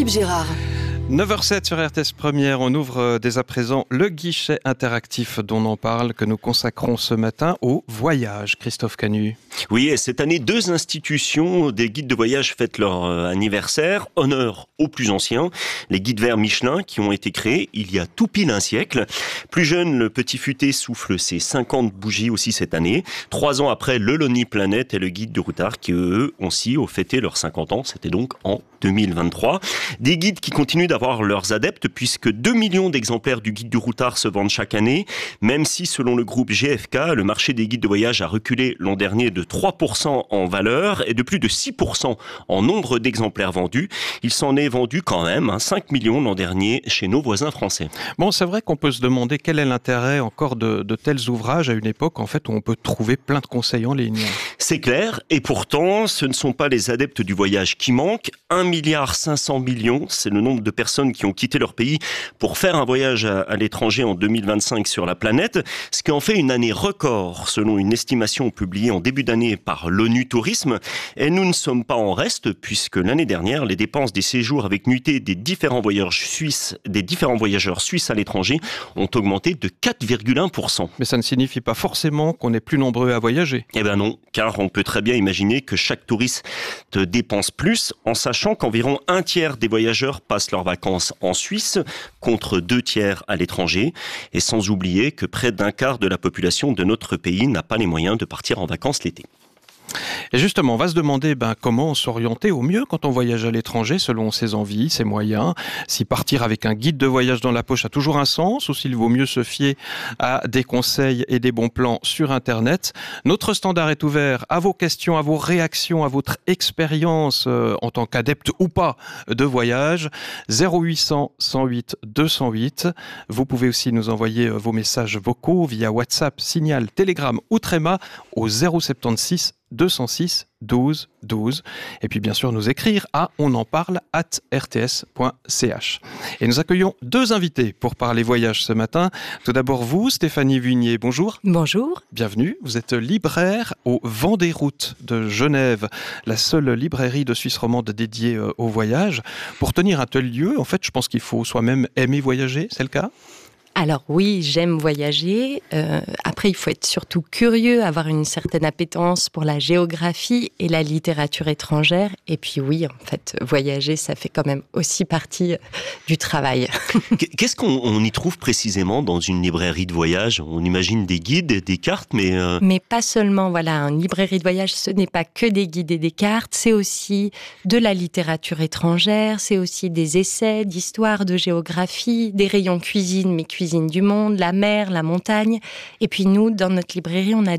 Philippe Gérard. 9h07 sur RTS Première, on ouvre dès à présent le guichet interactif dont on en parle, que nous consacrons ce matin au voyage. Christophe Canu. Oui, et cette année, 2 institutions des guides de voyage fêtent leur anniversaire. Honneur aux plus anciens, les guides verts Michelin qui ont été créés il y a tout pile un siècle. Plus jeune, le Petit Futé souffle ses 50 bougies aussi cette année. 3 ans après, le Lonely Planet et le guide de Routard qui, eux, aussi ont fêté leurs 50 ans. C'était donc en 2023. Des guides qui continuent d'avoir leurs adeptes puisque 2 millions d'exemplaires du guide du Routard se vendent chaque année, même si selon le groupe GFK, le marché des guides de voyage a reculé l'an dernier de 3% en valeur et de plus de 6% en nombre d'exemplaires vendus. Il s'en est vendu quand même 5 millions l'an dernier chez nos voisins français. Bon, c'est vrai qu'on peut se demander quel est l'intérêt encore de tels ouvrages à une époque en fait où on peut trouver plein de conseils en ligne. C'est clair, et pourtant, ce ne sont pas les adeptes du voyage qui manquent. 1,5 milliard, c'est le nombre de personnes qui ont quitté leur pays pour faire un voyage à l'étranger en 2025 sur la planète, ce qui en fait une année record, selon une estimation publiée en début d'année par l'ONU Tourisme. Et nous ne sommes pas en reste, puisque l'année dernière, les dépenses des séjours avec nuitée des différents voyageurs suisses à l'étranger ont augmenté de 4,1%. Mais ça ne signifie pas forcément qu'on est plus nombreux à voyager. Eh ben non, car on peut très bien imaginer que chaque touriste dépense plus, en sachant qu'environ 1/3 des voyageurs passent leurs vacances en Suisse, contre 2/3 à l'étranger, et sans oublier que près d'1/4 de la population de notre pays n'a pas les moyens de partir en vacances l'été. Et justement, on va se demander comment s'orienter au mieux quand on voyage à l'étranger selon ses envies, ses moyens. Si partir avec un guide de voyage dans la poche a toujours un sens ou s'il vaut mieux se fier à des conseils et des bons plans sur Internet. Notre standard est ouvert à vos questions, à vos réactions, à votre expérience en tant qu'adepte ou pas de voyage. 0800 108 208. Vous pouvez aussi nous envoyer vos messages vocaux via WhatsApp, Signal, Telegram ou Threema au 076 206 12 12. Et puis bien sûr nous écrire à onenparle@rts.ch. Et nous accueillons 2 invités pour parler voyage ce matin. Tout d'abord vous, Stéphanie Vunier, bonjour. Bonjour. Bienvenue, vous êtes libraire au Vent des Routes de Genève, la seule librairie de Suisse romande dédiée au voyage. Pour tenir un tel lieu, en fait, je pense qu'il faut soi-même aimer voyager, c'est le cas ? Alors oui, j'aime voyager. Après, il faut être surtout curieux, avoir une certaine appétence pour la géographie et la littérature étrangère. Et puis oui, en fait, voyager, ça fait quand même aussi partie du travail. Qu'est-ce qu'on y trouve précisément dans une librairie de voyage ? On imagine des guides, des cartes, mais... Mais pas seulement, voilà, une librairie de voyage, ce n'est pas que des guides et des cartes, c'est aussi de la littérature étrangère, c'est aussi des essais d'histoire, de géographie, des rayons cuisine, mais cuisine du monde, la mer, la montagne. Et puis nous, dans notre librairie, on a